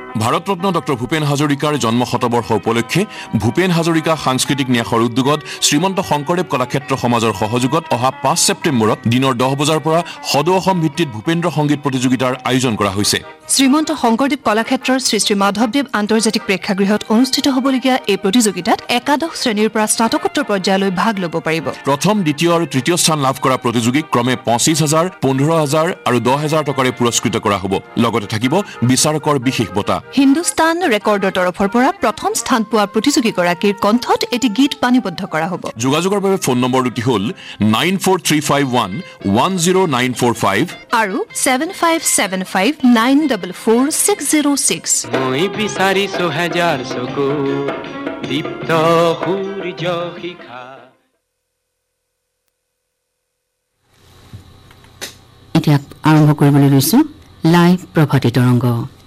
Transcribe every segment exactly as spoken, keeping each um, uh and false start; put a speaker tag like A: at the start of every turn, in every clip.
A: Bharat Ratna doctor Bhupen হাজৰিকাৰ জন্ম শতবৰ্ষ উপলক্ষে ভূপেন হাজৰিকা সাংস্কৃতিক ন্যাসৰ উদ্যোগত শ্ৰীমন্ত শংকৰদেৱ কলাক্ষেত্ৰ সমাজৰ সহযোগত অহা পাঁচ ছেপ্টেম্বৰত দিনৰ দহ বজাৰ পৰা সদৌ অসম ভিত্তিত ভূপেন্দ্ৰ সংগীত প্ৰতিযোগিতাৰ আয়োজন কৰা হৈছে।
B: শ্ৰীমন্ত শংকৰদেৱ কলাক্ষেত্ৰৰ শ্ৰী শ্ৰী মাধৱদেৱ আন্তৰ্জাতিক প্ৰেক্ষাগৃহত অনুষ্ঠিত হ'বলগীয়া এই প্ৰতিযোগিতাত একাদশ শ্ৰেণীৰ পৰা স্নাতকোত্তৰ পৰ্যায়লৈ ভাগ ল'ব পাৰিব।
A: প্ৰথম দ্বিতীয় আৰু তৃতীয় স্থান লাভ কৰা প্ৰতিযোগীক ক্ৰমে পঁচিছ হাজাৰ পোন্ধৰ হাজাৰ আৰু দহ হাজাৰ টকাৰে পুৰস্কৃত কৰা হ'ব। লগতে থাকিব বিচাৰকৰ বিশেষ বঁটা।
B: হিন্দুস্তান ৰেকৰ্ডৰ তৰফৰ পৰা প্ৰথম স্থান পোৱা প্ৰতিযোগীগৰাকীৰ কণ্ঠত এটি গীত বাণীবদ্ধ কৰা হ'ব।
A: যোগাযোগৰ বাবে ফোন নম্বৰ দুটি হ'ল nine four three five one one zero' nine four five
B: আৰু seven five seven five nine double four six zero' six.
C: মই বিচাৰিছো হাজাৰ চকু দীপ্ত সূৰ্য শিখা।
D: এতিয়া আৰম্ভ কৰিবলৈ লৈছো লাইভ প্ৰভাতী তৰংগ।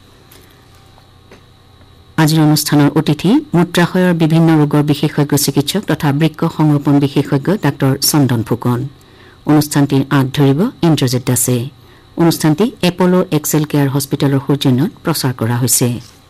D: আজিৰ অনুষ্ঠানৰ অতিথি মূত্ৰাশয়ৰ বিভিন্ন ৰোগৰ বিশেষজ্ঞ চিকিৎসক তথা বৃক্ক সংৰোপণ বিশেষজ্ঞ ডাঃ চন্দন ফুকন। অনুষ্ঠানটিৰ আঁত ধৰিব ইন্দ্ৰজিৎ দাসে। অনুষ্ঠানটি এপলো এক্সেল কেয়াৰ হস্পিটেলৰ সৌজন্যত প্ৰচাৰ কৰা হৈছে।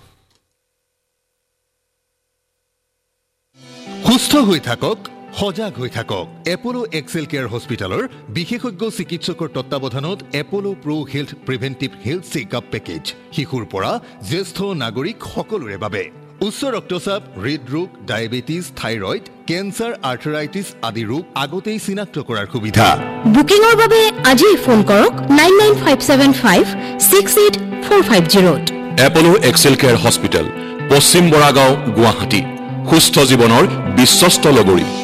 E: সুস্থ হৈ থাকক, সজাগ হৈ থাকক। এপলো এক্সেল কেয়াৰ হস্পিটেলৰ বিশেষজ্ঞ চিকিৎসকৰ তত্বাৱধানত এপলো প্ৰ health preventive health checkup package শিশুৰ পৰা জ্যেষ্ঠ নাগৰিক সকলোৰে বাবে। উচ্চ ৰক্তচাপ, হৃদৰোগ, ডায়েবেটিছ, থাইৰয়ড, কেঞ্চাৰ, আৰ্থৰাইটিছ আদি ৰোগ আগতেই চিনাক্ত কৰাৰ সুবিধা।
F: বুকিঙৰ বাবে আজি ফোন কৰক nine nine five seven five six eight four five জিৰ'ত।
A: এপলো Excel care hospital, পশ্চিম বৰাগাঁও, গুৱাহাটী। সুস্থ জীৱনৰ বিশ্বস্ত লগৰী।